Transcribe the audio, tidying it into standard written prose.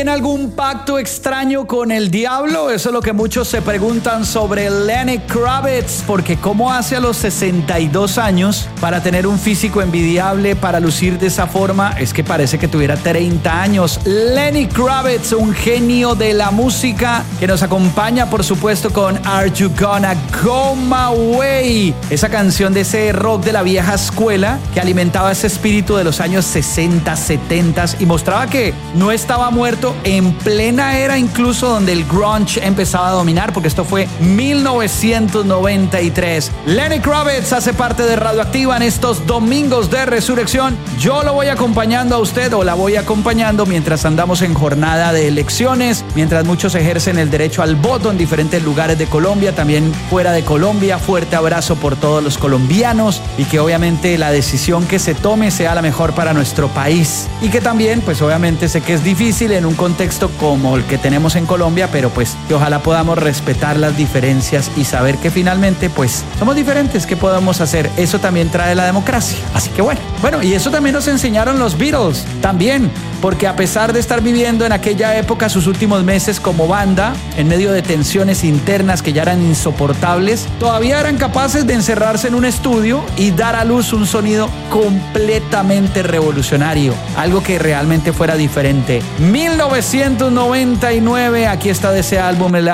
¿Tiene algún pacto extraño con el diablo? Eso es lo que muchos se preguntan sobre Lenny Kravitz, porque ¿cómo hace a los 62 años para tener un físico envidiable, para lucir de esa forma? Es que parece que tuviera 30 años. Lenny Kravitz, un genio de la música, que nos acompaña, por supuesto, con Are You Gonna Go My Way? Esa canción de ese rock de la vieja escuela que alimentaba ese espíritu de los años 60, 70 y mostraba que no estaba muerto en plena era incluso donde el grunge empezaba a dominar, porque esto fue 1993. Lenny Kravitz hace parte de Radioactiva en estos domingos de resurrección. Yo lo voy acompañando a usted, o la voy acompañando, mientras andamos en jornada de elecciones, mientras muchos ejercen el derecho al voto en diferentes lugares de Colombia, también fuera de Colombia. Fuerte abrazo por todos los colombianos, y que obviamente la decisión que se tome sea la mejor para nuestro país, y que también, pues obviamente sé que es difícil en un contexto como el que tenemos en Colombia, pero pues que ojalá podamos respetar las diferencias y saber que finalmente pues somos diferentes. ¿Qué podemos hacer? Eso también trae la democracia. Así que bueno, y eso también nos enseñaron los Beatles también, porque a pesar de estar viviendo en aquella época sus últimos meses como banda, en medio de tensiones internas que ya eran insoportables, todavía eran capaces de encerrarse en un estudio y dar a luz un sonido completamente revolucionario, algo que realmente fuera diferente. 1999, aquí está de ese álbum, el